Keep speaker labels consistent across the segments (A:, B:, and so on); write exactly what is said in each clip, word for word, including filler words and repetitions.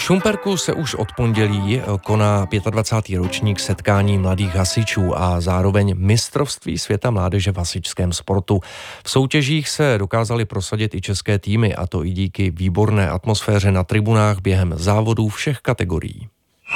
A: Šumperku se už od pondělí koná dvacátý pátý ročník setkání mladých hasičů a zároveň mistrovství světa mládeže v hasičském sportu. V soutěžích se dokázaly prosadit i české týmy, a to i díky výborné atmosféře na tribunách během závodů všech kategorií.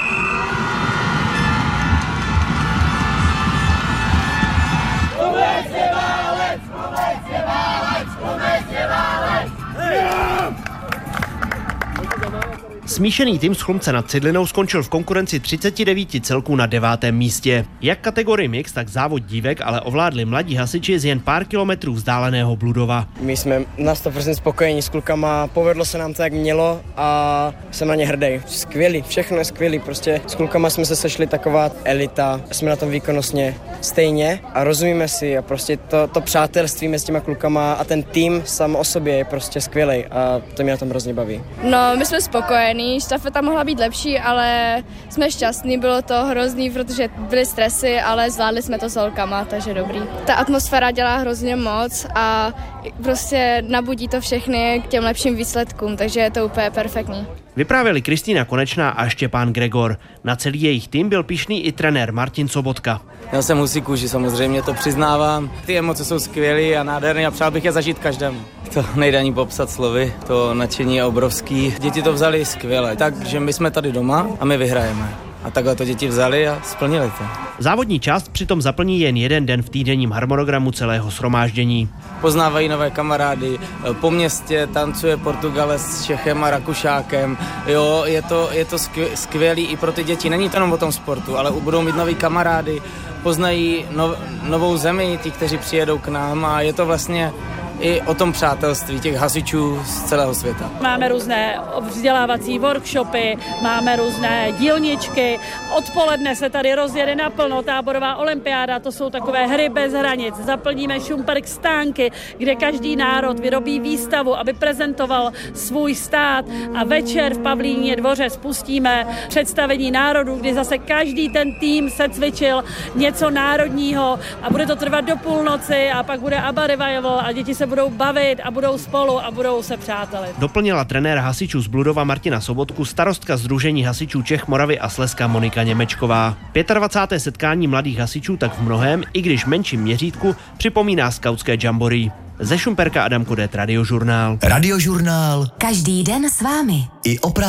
B: Smíšený tým z Chlumce nad Cidlinou skončil v konkurenci třicet devět celků na devátém místě. Jak kategorii mix, tak závod dívek ale ovládli mladí hasiči z jen pár kilometrů vzdáleného Bludova.
C: My jsme na sto procent spokojení s klukama, povedlo se nám to, jak mělo, a jsem na ně hrdý. Skvělý, všechno je skvělý, prostě s klukama jsme se sešli taková elita, jsme na tom výkonnostně stejně a rozumíme si a prostě to, to přátelství mezi těma klukama a ten tým sám o sobě je prostě skvělý a to mě na tom hrozně baví.
D: No, my jsme spokojení. Štafeta mohla být lepší, ale jsme šťastní, bylo to hrozný, protože byly stresy, ale zvládli jsme to s holkama, takže dobrý. Ta atmosféra dělá hrozně moc a prostě nabudí to všechny k těm lepším výsledkům, takže je to úplně perfektní.
B: Vyprávěli Kristýna Konečná a Štěpán Gregor. Na celý jejich tým byl pyšný i trenér Martin Sobotka.
E: Já jsem husí kůži, samozřejmě to přiznávám. Ty emoce jsou skvělé a nádherné a přál bych je zažít každému. To nejde ani popsat slovy, to nadšení je obrovský. Děti to vzali skvěle, takže my jsme tady doma a my vyhrajeme. A takhle to děti vzali a splnili to.
B: Závodní část přitom zaplní jen jeden den v týdenním harmonogramu celého shromáždění.
E: Poznávají nové kamarády, po městě tancuje Portugalec s Čechem a Rakušákem. Jo, je to, je to skvělý i pro ty děti. Není to jenom o tom sportu, ale budou mít nový kamarády, poznají nov, novou zemi, ti, kteří přijedou k nám, a je to vlastně i o tom přátelství těch hasičů z celého světa.
F: Máme různé vzdělávací workshopy, máme různé dílničky, odpoledne se tady rozjede naplno táborová olympiáda, to jsou takové hry bez hranic, zaplníme Šumperk stánky, kde každý národ vyrobí výstavu, aby prezentoval svůj stát, a večer v Pavlíně dvoře spustíme představení národů, kdy zase každý ten tým se cvičil něco národního a bude to trvat do půlnoci a pak bude Abba Revival a děti se budou bavit a budou spolu a budou se přátelit.
B: Doplnila trenér hasičů z Bludova Martina Sobotku starostka Sdružení hasičů Čech, Moravy a Slezska Monika Němečková. dvacáté páté setkání mladých hasičů tak v mnohém, i když menším měřítku, připomíná skautské jamboree. Ze Šumperka Adam Kodet, Radiožurnál.
G: Radiožurnál. Každý den s vámi. I o